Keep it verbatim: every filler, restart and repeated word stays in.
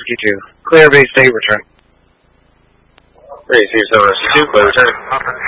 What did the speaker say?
Rescue two. Clear base state return. Receive seven Rescue two, clear return.